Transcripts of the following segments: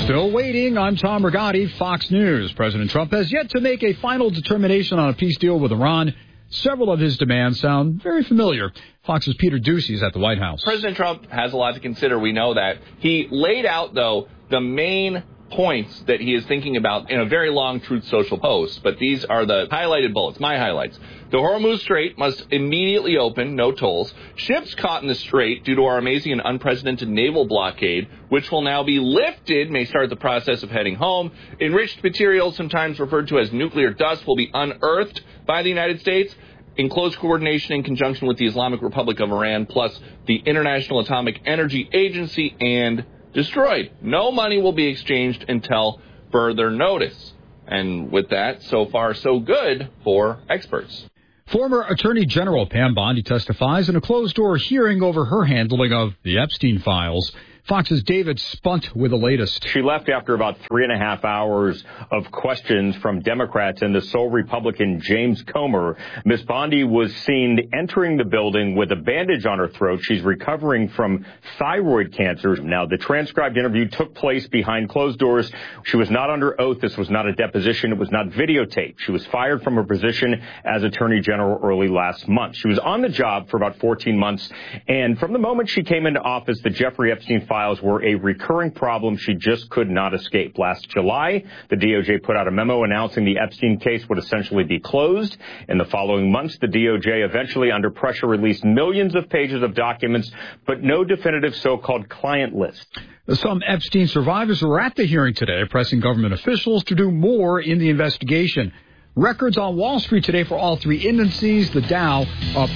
Still waiting. I'm Tom Rigotti, Fox News. President Trump has yet to make a final determination on a peace deal with Iran. Several of his demands sound very familiar. Fox's Peter Doocy is at the White House. President Trump has a lot to consider. We know that. He laid out, though, the main points that he is thinking about in a very long Truth Social post. But these are the highlighted bullets, my highlights. The Hormuz Strait must immediately open, no tolls. Ships caught in the strait due to our amazing and unprecedented naval blockade, which will now be lifted, may start the process of heading home. Enriched materials, sometimes referred to as nuclear dust, will be unearthed by the United States in close coordination in conjunction with the Islamic Republic of Iran, plus the International Atomic Energy Agency, and destroyed. No money will be exchanged until further notice. And with that, so far, so good for experts. Former Attorney General Pam Bondi testifies in a closed-door hearing over her handling of the Epstein files. Fox's David Spunt with the latest. She left after about 3.5 hours of questions from Democrats and the sole Republican James Comer. Ms. Bondi was seen entering the building with a bandage on her throat. She's recovering from thyroid cancer. Now, the transcribed interview took place behind closed doors. She was not under oath. This was not a deposition. It was not videotaped. She was fired from her position as Attorney General early last month. She was on the job for about 14 months. And from the moment she came into office, the Jeffrey Epstein files were a recurring problem she just could not escape. Last July, the DOJ put out a memo announcing the Epstein case would essentially be closed. In the following months, the DOJ eventually, under pressure, released millions of pages of documents, but no definitive so-called client list. Some Epstein survivors were at the hearing today, pressing government officials to do more in the investigation. Records on Wall Street today for all three indices. The Dow up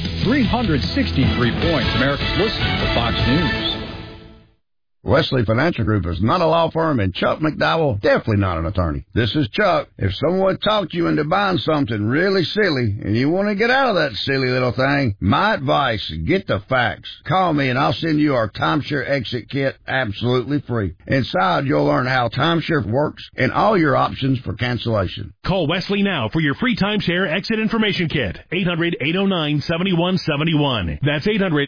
363 points. America's listening to Fox News. Wesley Financial Group is not a law firm, and Chuck McDowell definitely not an attorney. This is Chuck. If someone talked you into buying something really silly and you want to get out of that silly little thing, my advice, get the facts. Call me and I'll send you our timeshare exit kit absolutely free. Inside, you'll learn how timeshare works and all your options for cancellation. Call Wesley now for your free timeshare exit information kit. 800-809-7171. That's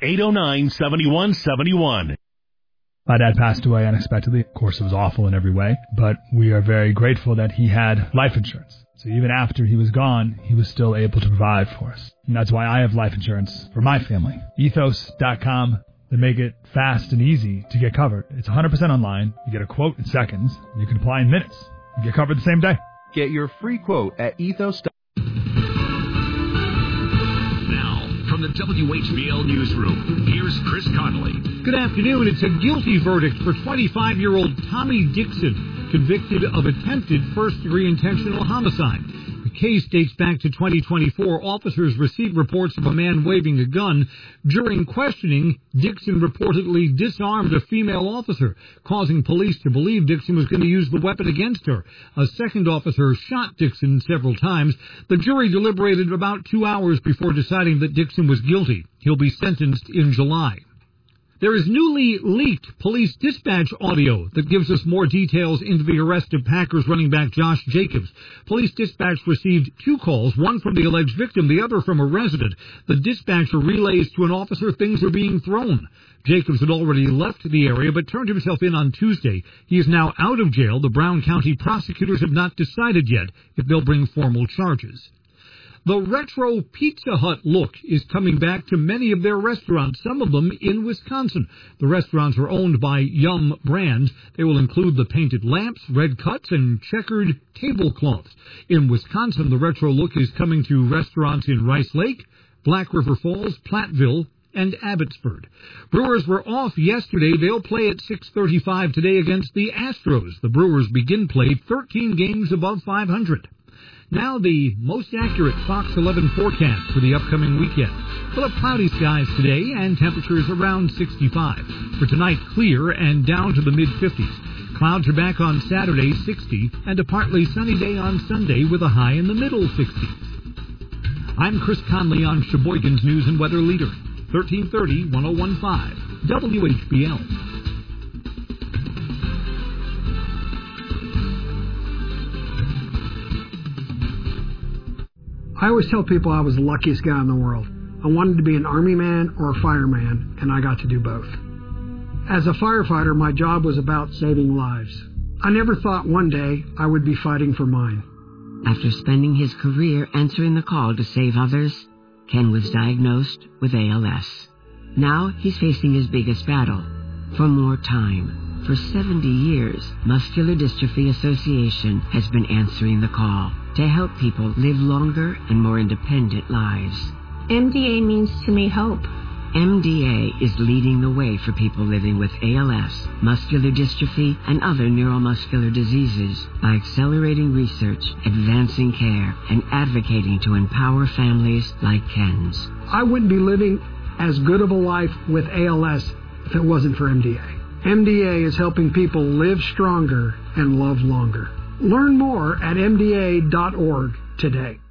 800-809-7171. My dad passed away unexpectedly. Of course, it was awful in every way, but we are very grateful that he had life insurance. So even after he was gone, he was still able to provide for us. And that's why I have life insurance for my family. Ethos.com. They make it fast and easy to get covered. It's 100% online. You get a quote in seconds. You can apply in minutes. You get covered the same day. Get your free quote at ethos.com. From the WHBL Newsroom, here's Chris Connolly. Good afternoon. It's a guilty verdict for 25-year-old Tommy Dixon, convicted of attempted first-degree intentional homicide. The case dates back to 2024. Officers received reports of a man waving a gun. During questioning, Dixon reportedly disarmed a female officer, causing police to believe Dixon was going to use the weapon against her. A second officer shot Dixon several times. The jury deliberated about 2 hours before deciding that Dixon was guilty. He'll be sentenced in July. There is newly leaked police dispatch audio that gives us more details into the arrest of Packers running back Josh Jacobs. Police dispatch received 2 calls, one from the alleged victim, the other from a resident. The dispatcher relays to an officer things are being thrown. Jacobs had already left the area but turned himself in on Tuesday. He is now out of jail. The Brown County prosecutors have not decided yet if they'll bring formal charges. The retro Pizza Hut look is coming back to many of their restaurants, some of them in Wisconsin. The restaurants are owned by Yum Brands. They will include the painted lamps, red cuts, and checkered tablecloths. In Wisconsin, the retro look is coming to restaurants in Rice Lake, Black River Falls, Platteville, and Abbotsford. Brewers were off yesterday. They'll play at 6:35 today against the Astros. The Brewers begin play 13 games above 500. Now the most accurate Fox 11 forecast for the upcoming weekend. We'll have cloudy skies today and temperatures around 65. For tonight, clear and down to the mid-50s. Clouds are back on Saturday, 60, and a partly sunny day on Sunday with a high in the middle 60s. I'm Chris Conley on Sheboygan's News and Weather Leader, 1330 1015 WHBL. I always tell people I was the luckiest guy in the world. I wanted to be an Army man or a fireman, and I got to do both. As a firefighter, my job was about saving lives. I never thought one day I would be fighting for mine. After spending his career answering the call to save others, Ken was diagnosed with ALS. Now he's facing his biggest battle, for more time. For 70 years, Muscular Dystrophy Association has been answering the call to help people live longer and more independent lives. MDA means to me hope. MDA is leading the way for people living with ALS, muscular dystrophy, and other neuromuscular diseases by accelerating research, advancing care, and advocating to empower families like Ken's. I wouldn't be living as good of a life with ALS if it wasn't for MDA. MDA is helping people live stronger and love longer. Learn more at MDA.org today.